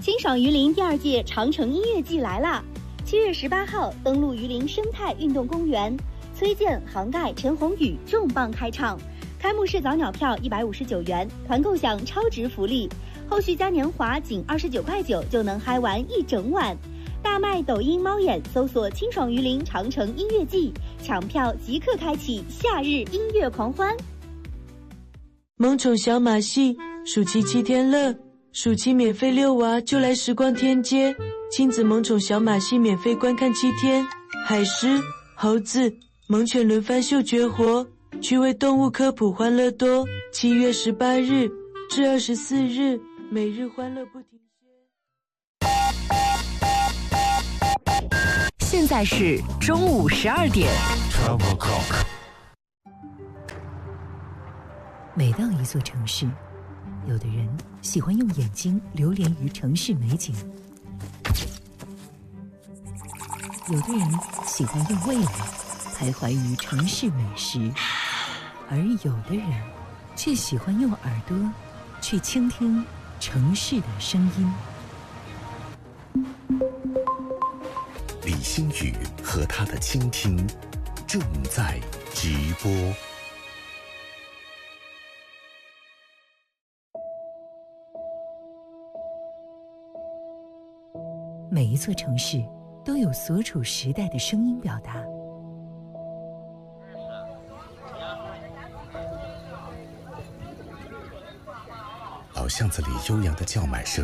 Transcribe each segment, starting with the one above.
清爽榆林第2届长城音乐季来啦！7月18号登陆榆林生态运动公园，崔健、杭盖、陈鸿宇重磅开唱。开幕式早鸟票159元，团购享超值福利，后续嘉年华仅29.9块就能嗨玩一整晚。大麦抖音猫眼搜索清爽榆林长城音乐季，抢票即刻开启夏日音乐狂欢。 萌宠小马戏，暑期7天乐，暑期免费遛娃就来时光天街，亲子萌宠小马戏免费观看7天，海狮、猴子、猛犬轮番秀绝活，趣味动物科普欢乐多。7月18日至24日，每日欢乐不停歇。 现在是中午12点。 Travel Clock。 每到一座城市，有的人喜欢用眼睛流连于城市美景，有的人喜欢用味蕾徘徊于城市美食，而有的人却喜欢用耳朵去倾听城市的声音。 李星宇和他的倾听正在直播。 每一座城市都有所处时代的声音表达。 老巷子里悠扬的叫卖声，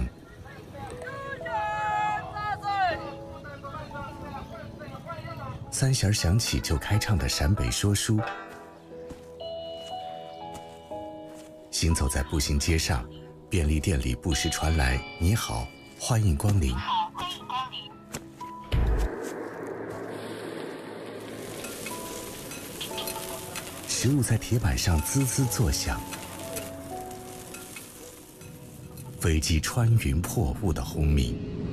三弦响起就开唱的陕北说书，行走在步行街上，便利店里不时传来“你好，欢迎光临”。食物在铁板上滋滋作响，飞机穿云破雾的轰鸣。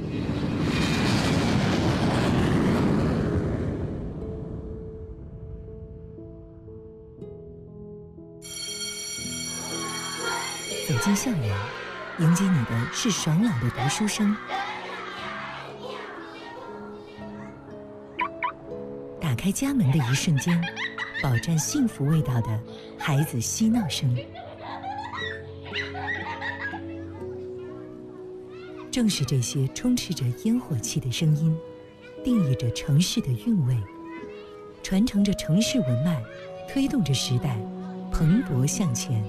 走进校园，迎接你的是爽朗的读书声。打开家门的一瞬间，饱蘸幸福味道的孩子嬉闹声。正是这些充斥着烟火气的声音，定义着城市的韵味，传承着城市文脉，推动着时代蓬勃向前。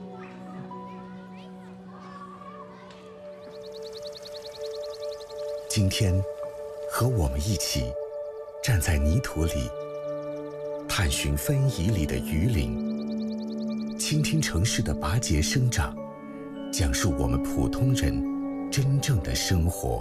今天，和我们一起站在泥土里，探寻分蚁里的鱼鳞，倾听城市的拔节生长，讲述我们普通人真正的生活。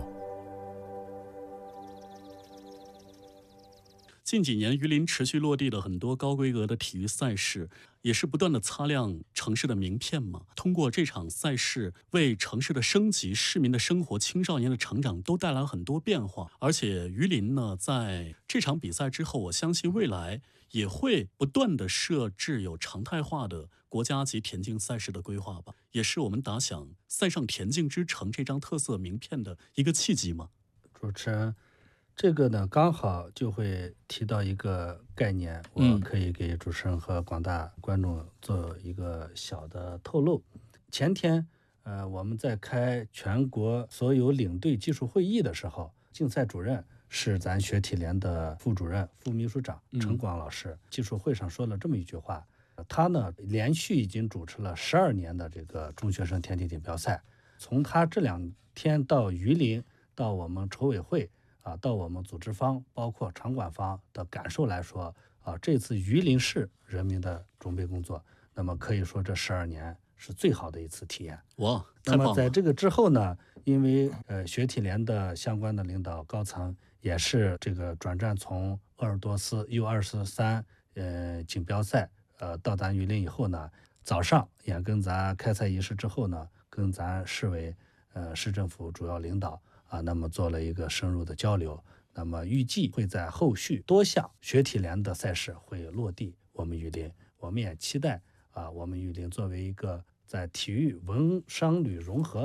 近几年，榆林持续落地了很多高规格的体育赛事，也是不断的擦亮城市的名片嘛。通过这场赛事，为城市的升级、市民的生活、青少年的成长都带来了很多变化。而且榆林呢，在这场比赛之后，我相信未来也会不断的设置有常态化的国家级田径赛事的规划吧，也是我们打响赛上田径之城这张特色名片的一个契机嘛。 主持人，这个呢刚好就会提到一个概念，我可以给主持人和广大观众做一个小的透露。前天我们在开全国所有领队技术会议的时候，竞赛主任是咱学体联的副主任、副秘书长陈广老师。技术会上说了这么一句话，他呢连续已经主持了12年的这个中学生田径锦标赛。从他这2天到榆林，到我们筹委会到我们组织方，包括场馆方的感受来说这次榆林市人民的准备工作，那么可以说这12年是最好的一次体验。 哇， 那么在这个之后呢，因为学体联的相关的领导高层也是这个转战从鄂尔多斯 U23锦标赛到咱榆林以后呢，早上也跟咱开赛仪式之后呢，跟咱市委市政府主要领导那么做了一个深入的交流。那么预计会在后续多项学体联的赛事会落地我们榆林。我们也期待我们榆林作为一个在体育文商旅融合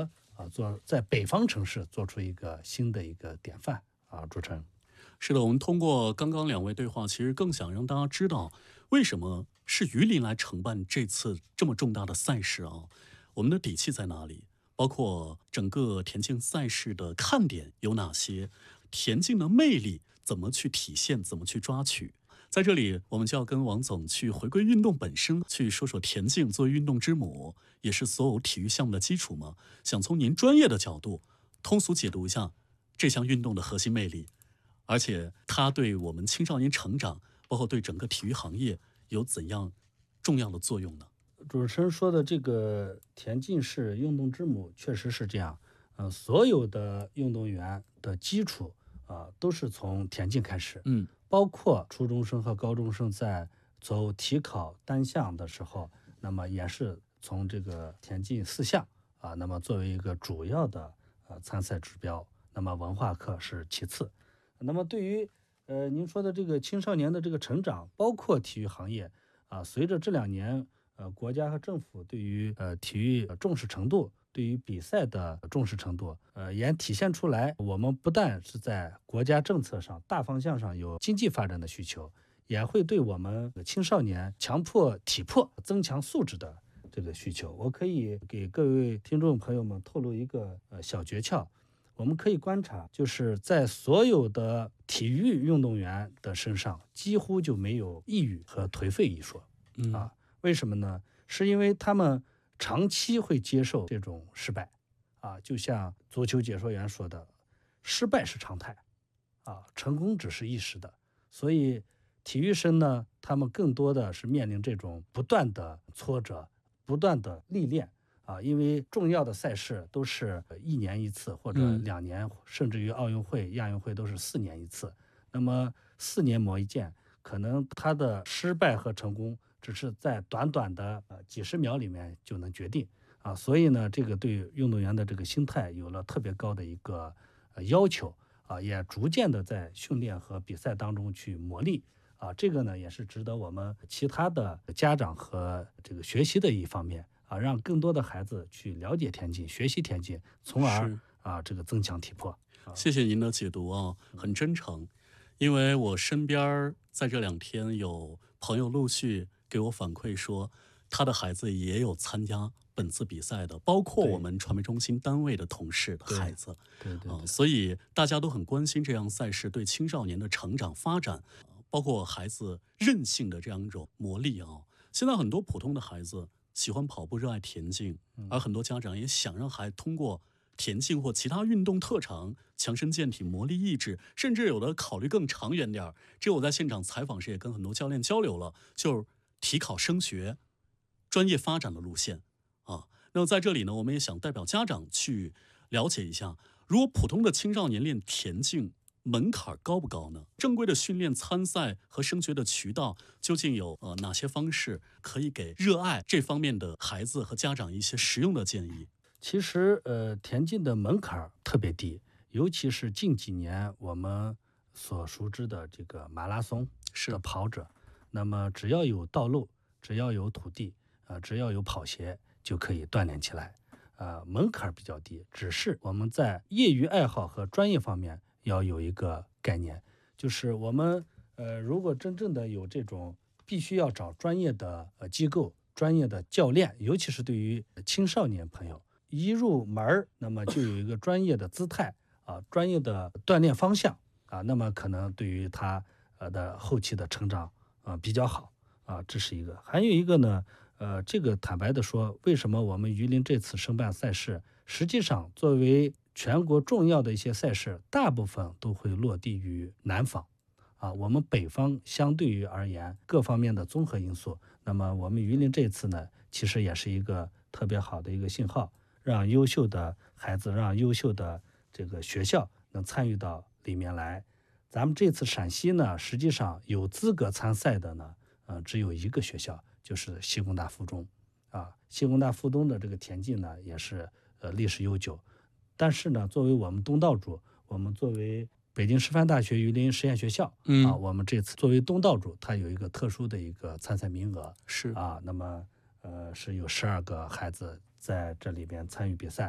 在北方城市做出一个新的一个典范啊，主持人。 是的，我们通过刚刚两位对话，其实更想让大家知道，为什么是榆林来承办这次这么重大的赛事啊？我们的底气在哪里？包括整个田径赛事的看点有哪些？田径的魅力怎么去体现？怎么去抓取？在这里，我们就要跟王总去回归运动本身，去说说田径作为运动之母，也是所有体育项目的基础嘛。想从您专业的角度，通俗解读一下这项运动的核心魅力，而且它对我们青少年成长，包括对整个体育行业有怎样重要的作用呢？ 主持人说的这个田径是运动之母，确实是这样。所有的运动员的基础都是从田径开始。包括初中生和高中生在走体考单项的时候，那么也是从这个田径4项那么作为一个主要的参赛指标。那么文化课是其次。那么对于您说的这个青少年的这个成长，包括体育行业随着这2年国家和政府对于体育重视程度，对于比赛的重视程度，也体现出来。我们不但是在国家政策上、大方向上有经济发展的需求，也会对我们青少年强迫体魄、增强素质的这个需求。我可以给各位听众朋友们透露一个小诀窍。我们可以观察，就是在所有的体育运动员的身上，几乎就没有抑郁和颓废一说。为什么呢？是因为他们长期会接受这种失败就像足球解说员说的，失败是常态成功只是一时的。所以体育生呢，他们更多的是面临这种不断的挫折、不断的历练因为重要的赛事都是1年1次，或者2年，甚至于奥运会、亚运会都是4年1次。那么4年磨一剑，可能他的失败和成功只是在短短的几十秒里面就能决定所以呢，这个对运动员的这个心态有了特别高的一个要求也逐渐的在训练和比赛当中去磨砺这个呢也是值得我们其他的家长和这个学习的一方面让更多的孩子去了解田径、学习田径，从而这个增强体魄。 谢谢您的解读很真诚。因为我身边在这2天有朋友陆续给我反馈说，他的孩子也有参加本次比赛的，包括我们传媒中心单位的同事的孩子。 对， 所以大家都很关心这样赛事对青少年的成长发展，包括孩子韧性的这样一种磨砺现在很多普通的孩子喜欢跑步、热爱田径，而很多家长也想让孩子通过田径或其他运动特长强身健体、磨砺意志，甚至有的考虑更长远点。这我在现场采访时也跟很多教练交流了，就是体考升学、专业发展的路线那么在这里呢，我们也想代表家长去了解一下，如果普通的青少年练田径，门槛高不高呢？正规的训练、参赛和升学的渠道究竟有哪些方式，可以给热爱这方面的孩子和家长一些实用的建议？ 其实田径的门槛特别低，尤其是近几年我们所熟知的这个马拉松的跑者，那么只要有道路，只要有土地只要有跑鞋就可以锻炼起来门槛比较低，只是我们在业余爱好和专业方面要有一个概念，就是我们如果真正的有这种必须要找专业的机构、专业的教练，尤其是对于青少年朋友一入门那么就有一个专业的姿态专业的锻炼方向那么可能对于他的后期的成长比较好这是一个。还有一个呢这个坦白的说，为什么我们榆林这次申办赛事，实际上作为全国重要的一些赛事，大部分都会落地于南方我们北方相对于而言各方面的综合因素，那么我们榆林这次呢，其实也是一个特别好的一个信号，让优秀的孩子、让优秀的这个学校能参与到里面来。咱们这次陕西呢，实际上有资格参赛的呢只有一个学校，就是西工大附中西工大附中的这个田径呢也是历史悠久，但是呢作为我们东道主，我们作为北京师范大学榆林实验学校我们这次作为东道主，它有一个特殊的一个参赛名额那么是有12个孩子在这里边参与比赛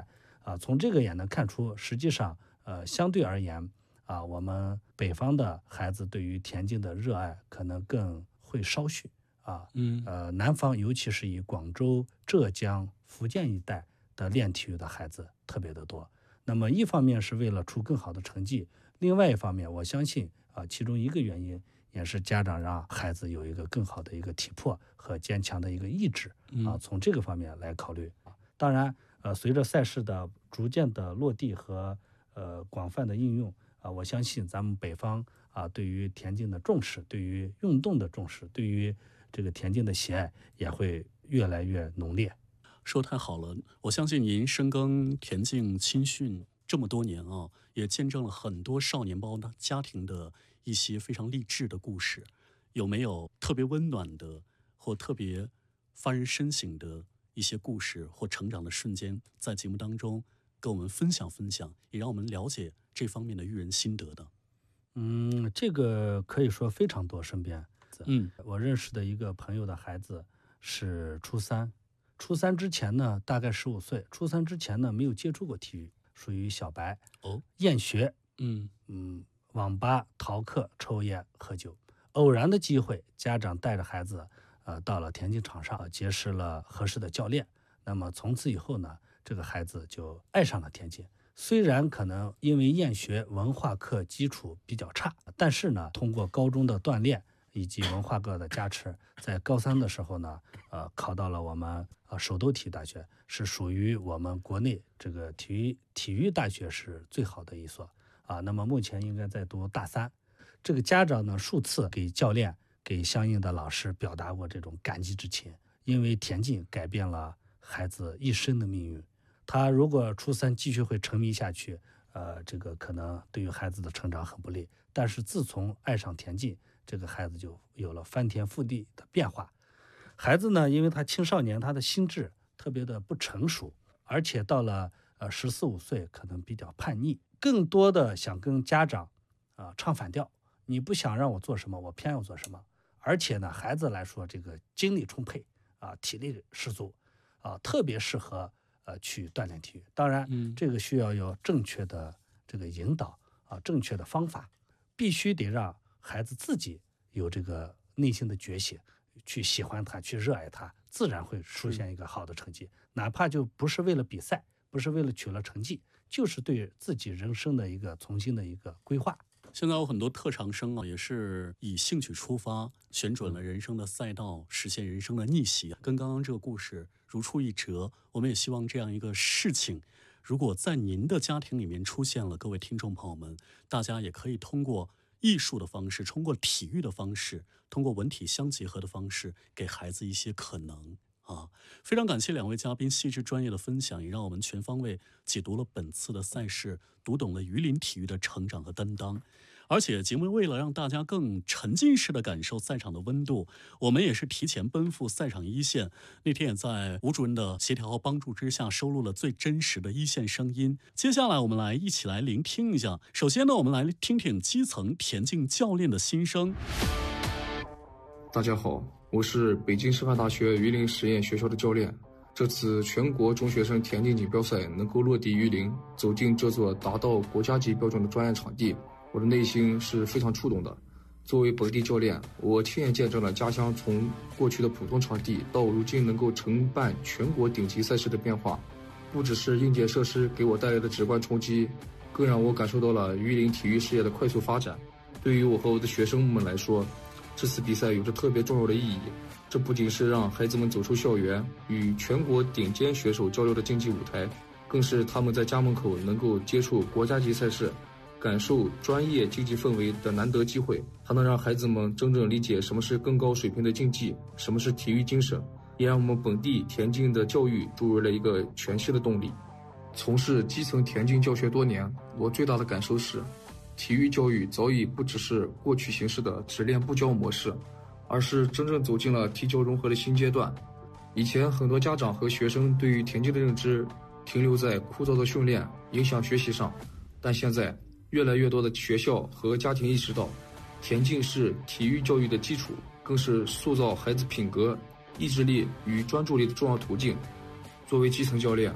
从这个也能看出，实际上相对而言我们北方的孩子对于田径的热爱可能更会稍许南方尤其是以广州、浙江、福建一带的练体育的孩子特别的多。那么一方面是为了出更好的成绩，另外一方面我相信其中一个原因也是家长让孩子有一个更好的一个体魄和坚强的一个意志从这个方面来考虑。当然随着赛事的逐渐的落地和广泛的应用我相信咱们北方对于田径的重视，对于运动的重视，对于这个田径的喜爱也会越来越浓烈。 说太好了，我相信您深耕田径青训这么多年也见证了很多少年包家庭的一些非常励志的故事。有没有特别温暖的或特别发人深省的一些故事或成长的瞬间，在节目当中跟我们分享分享，也让我们了解这方面的育人心得的？ 这个可以说非常多。身边我认识的一个朋友的孩子是初三之前呢大概15岁，初三之前呢没有接触过体育，属于小白厌学网吧逃课抽烟喝酒。偶然的机会，家长带着孩子到了田径场上，结识了合适的教练。那么从此以后呢，这个孩子就爱上了田径。虽然可能因为厌学，文化课基础比较差，但是呢，通过高中的锻炼以及文化课的加持，在高3的时候呢，考到了我们首都体育大学，是属于我们国内这个体育大学是最好的一所那么目前应该在读大3。这个家长呢，数次给教练、给相应的老师表达过这种感激之情，因为田径改变了孩子一生的命运。他如果初3继续会沉迷下去，这个可能对于孩子的成长很不利。但是自从爱上田径，这个孩子就有了翻天覆地的变化。孩子呢，因为他青少年，他的心智特别的不成熟，而且到了14、15岁可能比较叛逆，更多的想跟家长唱反调。你不想让我做什么，我偏要做什么。而且呢，孩子来说，这个精力充沛体力十足特别适合去锻炼体育。当然这个需要有正确的这个引导正确的方法，必须得让孩子自己有这个内心的觉醒，去喜欢它，去热爱它，自然会出现一个好的成绩。哪怕就不是为了比赛，不是为了取了成绩，就是对自己人生的一个重新的一个规划。 现在有很多特长生也是以兴趣出发，选准了人生的赛道，实现人生的逆袭。跟刚刚这个故事如出一辙。我们也希望这样一个事情，如果在您的家庭里面出现了，各位听众朋友们，大家也可以通过艺术的方式，通过体育的方式，通过文体相结合的方式，给孩子一些可能非常感谢两位嘉宾细致专业的分享，也让我们全方位解读了本次的赛事，读懂了榆林体育的成长和担当。而且节目为了让大家更沉浸式的感受赛场的温度，我们也是提前奔赴赛场一线。那天也在吴主任的协调和帮助之下，收录了最真实的一线声音。接下来我们一起来聆听一下。首先呢，我们来听听基层田径教练的心声。 大家好，我是北京师范大学榆林实验学校的教练。这次全国中学生田径锦标赛能够落地榆林，走进这座达到国家级标准的专业场地，我的内心是非常触动的。作为本地教练，我亲眼见证了家乡从过去的普通场地到如今能够承办全国顶级赛事的变化。不只是硬件设施给我带来的直观冲击，更让我感受到了榆林体育事业的快速发展。对于我和我的学生们来说，这次比赛有着特别重要的意义。这不仅是让孩子们走出校园，与全国顶尖选手交流的竞技舞台，更是他们在家门口能够接触国家级赛事，感受专业竞技氛围的难得机会。它能让孩子们真正理解什么是更高水平的竞技，什么是体育精神，也让我们本地田径的教育注入了一个全新的动力。从事基层田径教学多年，我最大的感受是，体育教育早已不只是过去形式的只练不教模式，而是真正走进了体教融合的新阶段。以前很多家长和学生对于田径的认知停留在枯燥的训练影响学习上，但现在越来越多的学校和家庭意识到，田径是体育教育的基础，更是塑造孩子品格、意志力与专注力的重要途径。作为基层教练，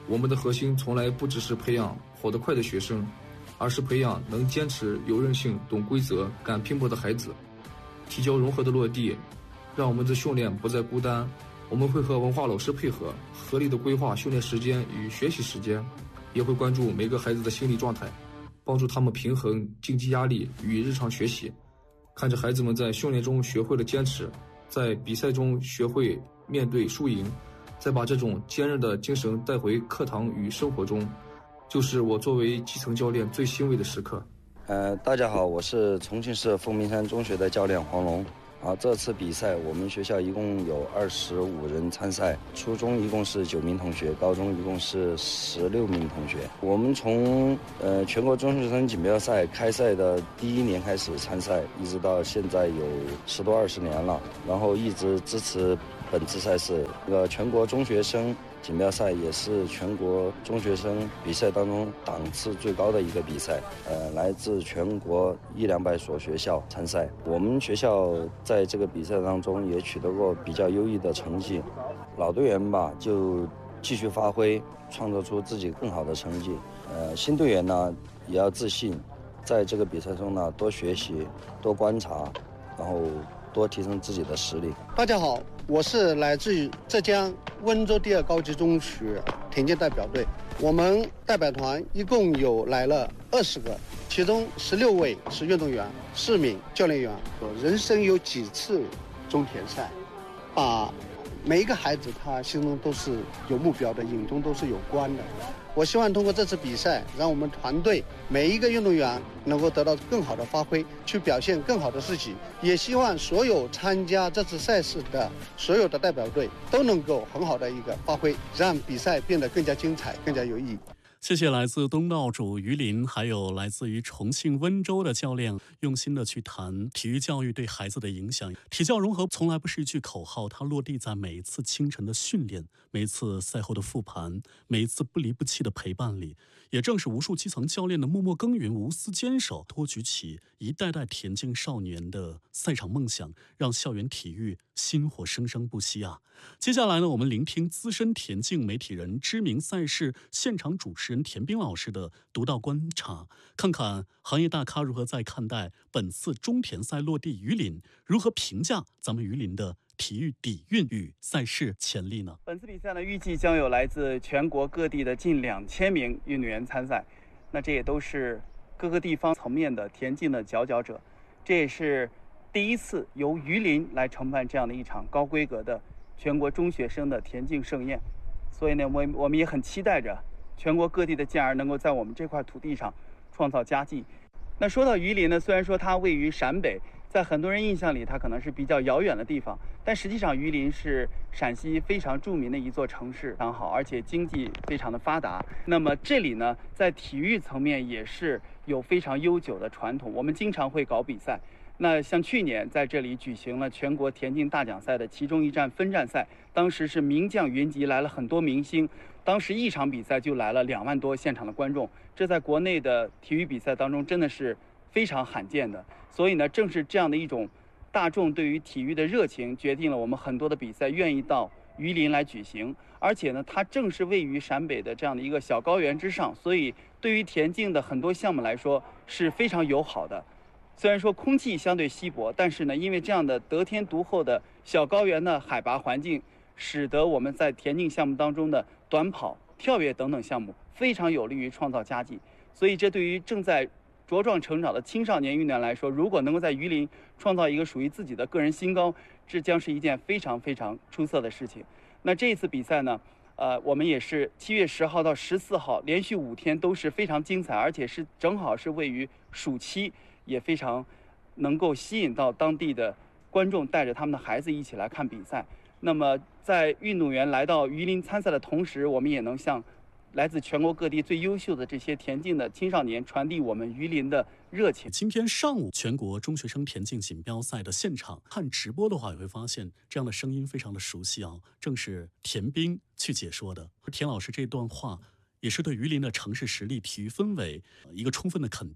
我们的核心从来不只是培养跑得快的学生，而是培养能坚持、有韧性、懂规则、敢拼搏的孩子。体教融合的落地，让我们的训练不再孤单。我们会和文化老师配合，合理的规划训练时间与学习时间，也会关注每个孩子的心理状态，帮助他们平衡竞技压力与日常学习。看着孩子们在训练中学会了坚持，在比赛中学会面对输赢，再把这种坚韧的精神带回课堂与生活中，就是我作为基层教练最欣慰的时刻。 大家好，我是重庆市凤鸣山中学的教练黄龙。这次比赛我们学校一共有25人参赛，初中一共是9名同学，高中一共是16名同学。我们从全国中学生锦标赛开赛的第1年开始参赛，一直到现在有10多20年了，然后一直支持本次赛事。全国中学生锦标赛也是全国中学生比赛当中档次最高的一个比赛，来自全国100-200所学校参赛。我们学校在这个比赛当中也取得过比较优异的成绩，老队员吧就继续发挥，创造出自己更好的成绩。新队员呢也要自信，在这个比赛中呢多学习、多观察，然后多提升自己的实力。 大家好，我是来自于浙江温州第2高级中学田径代表队，我们代表团一共来了20个，其中16位是运动员，4名教练员。人生有几次中田赛，把每一个孩子他心中都是有目标的，眼中都是有光的。我希望通过这次比赛，让我们团队每一个运动员能够得到更好的发挥，去表现更好的自己。也希望所有参加这次赛事的所有的代表队都能够很好的一个发挥，让比赛变得更加精彩，更加有意义。 谢谢来自东道主榆林，还有来自于重庆温州的教练，用心的去谈体育教育对孩子的影响。体教融合从来不是一句口号，它落地在每一次清晨的训练，每一次赛后的复盘，每一次不离不弃的陪伴里。也正是无数基层教练的默默耕耘、无私坚守，托举起一代代田径少年的赛场梦想，让校园体育薪火生生不息啊！接下来呢，我们聆听资深田径媒体人、知名赛事现场主持人田斌老师的独到观察，看看行业大咖如何在看待本次中田赛落地榆林，如何评价咱们榆林的体育底蕴与赛事潜力呢？ 本次比赛呢，预计将有来自全国各地的近2000名运动员参赛，那这也都是各个地方层面的田径的佼佼者，这也是第一次由榆林来承办这样的一场高规格的全国中学生的田径盛宴。所以呢，我们也很期待着全国各地的健儿能够在我们这块土地上创造佳绩。那说到榆林呢，虽然说它位于陕北，在很多人印象里它可能是比较遥远的地方，但实际上榆林是陕西非常著名的一座城市，非常好，而且经济非常的发达。那么这里呢，在体育层面也是有非常悠久的传统，我们经常会搞比赛。那像去年在这里举行了全国田径大奖赛的其中一站分站赛，当时是名将云集，来了很多明星，当时一场比赛就来了2万多现场的观众，这在国内的体育比赛当中真的是非常罕见的。所以呢，正是这样的一种大众对于体育的热情，决定了我们很多的比赛愿意到榆林来举行。而且呢，它正是位于陕北的这样的一个小高原之上，所以对于田径的很多项目来说是非常友好的。虽然说空气相对稀薄，但是呢，因为这样的得天独厚的小高原的海拔环境，使得我们在田径项目当中的短跑、跳跃等等项目非常有利于创造佳绩。所以这对于正在茁壮成长的青少年运动员来说，如果能够在榆林创造一个属于自己的个人新高，这将是一件非常非常出色的事情。那这一次比赛呢，我们也是7月10号到14号连续5天都是非常精彩，而且是正好是位于暑期，也非常能够吸引到当地的观众带着他们的孩子一起来看比赛。那么在运动员来到榆林参赛的同时，我们也能向来自全国各地最优秀的这些田径的青少年传递我们榆林的热情。 今天上午全国中学生田径锦标赛的现场看直播的话，也会发现这样的声音非常的熟悉啊，正是田斌去解说的。田老师这段话也是对榆林的城市实力、体育氛围一个充分的肯定，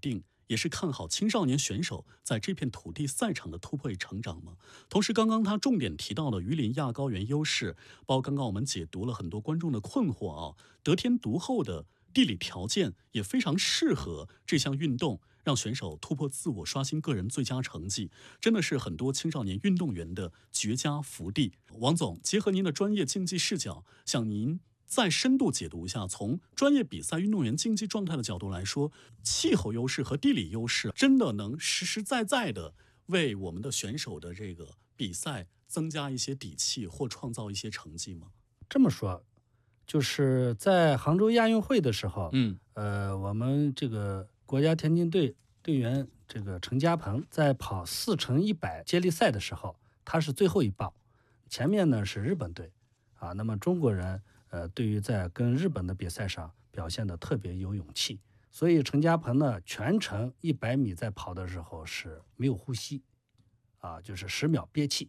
也是看好青少年选手在这片土地赛场的突破与成长吗？同时，刚刚他重点提到了榆林亚高原优势，包括刚刚我们解读了很多观众的困惑啊，得天独厚的地理条件也非常适合这项运动，让选手突破自我，刷新个人最佳成绩，真的是很多青少年运动员的绝佳福地。王总，结合您的专业竞技视角，向您再深度解读一下，从专业比赛运动员竞技状态的角度来说，气候优势和地理优势真的能实实在在的为我们的选手的这个比赛增加一些底气或创造一些成绩吗？ 这么说，就是在杭州亚运会的时候，我们这个国家田径队队员这个陈嘉鹏在跑4×100接力赛的时候，他是最后一棒，前面呢是日本队啊。那么中国人对于在跟日本的比赛上表现的特别有勇气，所以陈嘉鹏呢全程100米在跑的时候是没有呼吸啊，就是10秒憋气